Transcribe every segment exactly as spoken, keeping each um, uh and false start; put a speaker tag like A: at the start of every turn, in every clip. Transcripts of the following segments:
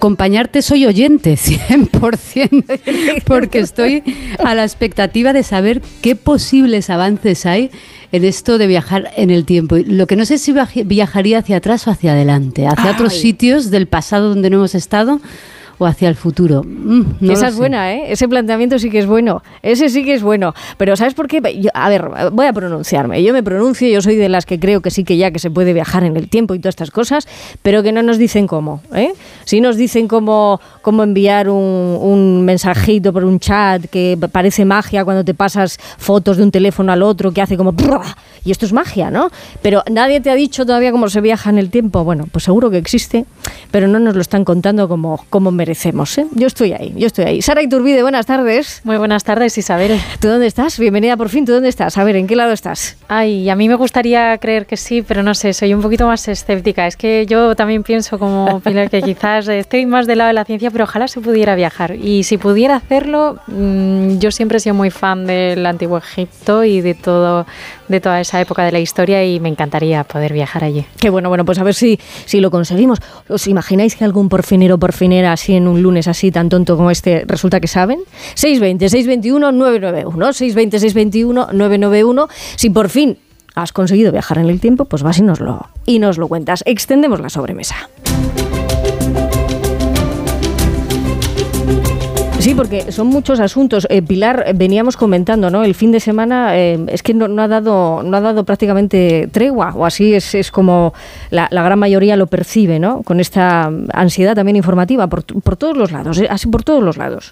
A: acompañarte soy oyente, cien por ciento, porque estoy a la expectativa de saber qué posibles avances hay en esto de viajar en el tiempo. Lo que no sé si viajaría hacia atrás o hacia adelante, hacia Ay. otros sitios del pasado donde no hemos estado, o hacia el futuro. Mm, no
B: Esa es sé. buena, ¿eh? Ese planteamiento sí que es bueno. Ese sí que es bueno. Pero ¿sabes por qué? Yo, a ver, voy a pronunciarme. Yo me pronuncio, yo soy de las que creo que sí que ya que se puede viajar en el tiempo y todas estas cosas, pero que no nos dicen cómo, ¿eh? Sí nos dicen cómo, cómo enviar un, un mensajito por un chat que parece magia cuando te pasas fotos de un teléfono al otro que hace como... Y esto es magia, ¿no? Pero nadie te ha dicho todavía cómo se viaja en el tiempo. Bueno, pues seguro que existe, pero no nos lo están contando como, como merecemos, ¿eh? Yo estoy ahí, yo estoy ahí. Sara Iturbide, buenas tardes.
C: Muy buenas tardes, Isabel.
B: ¿Tú dónde estás? Bienvenida por fin, ¿tú dónde estás? A ver, ¿en qué lado estás?
C: Ay, a mí me gustaría creer que sí, pero no sé, soy un poquito más escéptica. Es que yo también pienso como Pilar que quizás estoy más del lado de la ciencia, pero ojalá se pudiera viajar. Y si pudiera hacerlo, mmm, yo siempre he sido muy fan del Antiguo Egipto y de todo, de toda esa época de la historia, y me encantaría poder viajar allí.
B: Qué bueno, bueno, pues a ver si, si lo conseguimos. ¿Os imagináis que algún porfinero o porfinera así en un lunes así tan tonto como este resulta que saben? seis veinte, seis veintiuno, nueve nueve uno, seis veinte, seis veintiuno, nueve nueve uno. Si por fin has conseguido viajar en el tiempo, pues vas y nos lo, y nos lo cuentas. Extendemos la sobremesa. Sí, porque son muchos asuntos. Eh, Pilar, veníamos comentando, ¿no? El fin de semana eh, es que no, no ha dado, no ha dado prácticamente tregua, o así es, es como la, la gran mayoría lo percibe, ¿no? Con esta ansiedad también informativa por, por todos los lados, eh, así por todos los lados.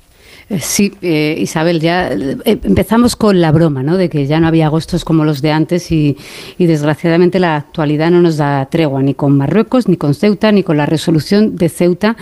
A: Sí, eh, Isabel, ya eh, empezamos con la broma, ¿no? De que ya no había agostos como los de antes y, y desgraciadamente la actualidad no nos da tregua ni con Marruecos, ni con Ceuta, ni con la resolución de Ceuta,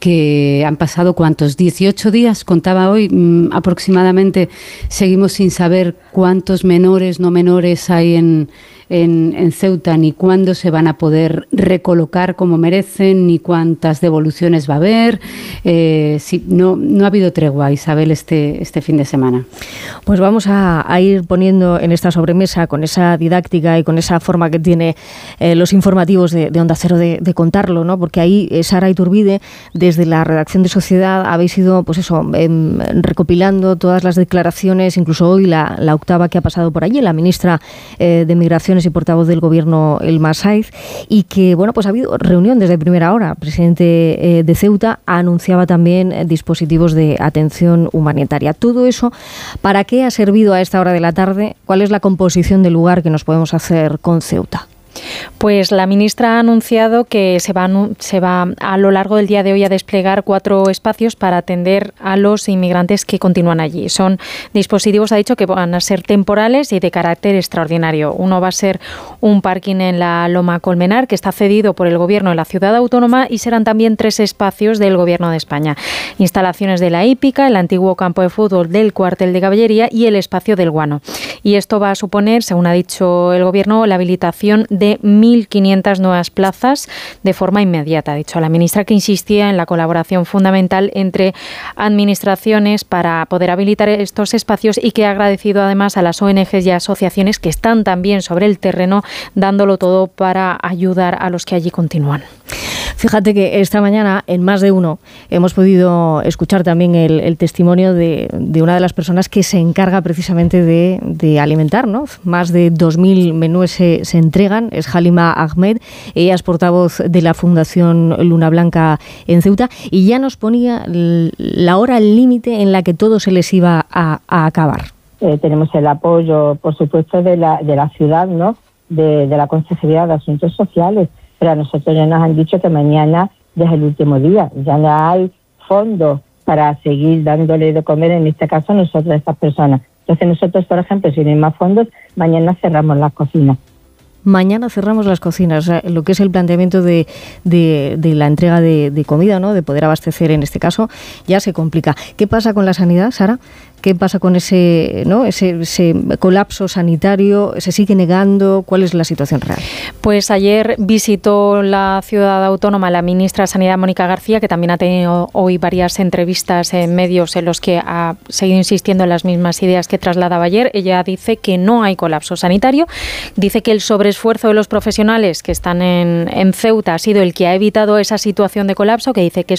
A: que han pasado ¿cuántos? dieciocho días, contaba hoy, mmm, aproximadamente. Seguimos sin saber cuántos menores, no menores hay en... En, en Ceuta, ni cuándo se van a poder recolocar como merecen, ni cuántas devoluciones va a haber. Eh, sí, no, no ha habido tregua, Isabel, este, este fin de semana.
B: Pues vamos a, a ir poniendo en esta sobremesa, con esa didáctica y con esa forma que tiene eh, los informativos de, de Onda Cero de, de contarlo, ¿no? Porque ahí, eh, Sara Iturbide, desde la redacción de Sociedad, habéis ido, pues eso, eh, recopilando todas las declaraciones, incluso hoy la, la octava que ha pasado por allí, la ministra eh, de Migraciones y portavoz del gobierno, Elma Sáiz, y que, bueno, pues ha habido reunión desde primera hora. El presidente eh, de Ceuta anunciaba también eh, dispositivos de atención humanitaria. Todo eso, ¿para qué ha servido a esta hora de la tarde? ¿Cuál es la composición del lugar que nos podemos hacer con Ceuta?
C: Pues la ministra ha anunciado que se va, se va a lo largo del día de hoy a desplegar cuatro espacios para atender a los inmigrantes que continúan allí. Son dispositivos, ha dicho, que van a ser temporales y de carácter extraordinario. Uno va a ser un parking en la Loma Colmenar, que está cedido por el gobierno de la ciudad autónoma, y serán también tres espacios del gobierno de España. Instalaciones de la hípica, el antiguo campo de fútbol del cuartel de caballería y el espacio del Guano. Y esto va a suponer, según ha dicho el gobierno, la habilitación de mil quinientas nuevas plazas de forma inmediata. Ha dicho la ministra que insistía en la colaboración fundamental entre administraciones para poder habilitar estos espacios, y que ha agradecido además a las O N Ges y asociaciones que están también sobre el terreno dándolo todo para ayudar a los que allí continúan.
B: Fíjate que esta mañana, en Más de Uno, hemos podido escuchar también el, el testimonio de, de una de las personas que se encarga precisamente de, de alimentar, ¿no? Más de dos mil menús se, se entregan. Es Halima Ahmed, ella es portavoz de la Fundación Luna Blanca en Ceuta, y ya nos ponía la hora límite en la que todo se les iba a, a acabar.
D: Eh, tenemos el apoyo, por supuesto, de la, de la ciudad, ¿no? De, de la Consejería de Asuntos Sociales. Pero a nosotros ya nos han dicho que mañana ya es el último día, ya no hay fondos para seguir dándole de comer, en este caso nosotros a estas personas. Entonces nosotros, por ejemplo, si no hay más fondos, mañana cerramos las cocinas.
B: Mañana cerramos las cocinas, o sea, lo que es el planteamiento de, de, de la entrega de, de comida, ¿no? De poder abastecer en este caso, ya se complica. ¿Qué pasa con la sanidad, Sara? ¿Qué pasa con ese, ¿no? ese, ese colapso sanitario? ¿Se sigue negando? ¿Cuál es la situación real?
C: Pues ayer visitó la ciudad autónoma la ministra de Sanidad, Mónica García, que también ha tenido hoy varias entrevistas en medios en los que ha seguido insistiendo en las mismas ideas que trasladaba ayer. Ella dice que no hay colapso sanitario, dice que el sobreesfuerzo de los profesionales que están en, en Ceuta ha sido el que ha evitado esa situación de colapso, que dice que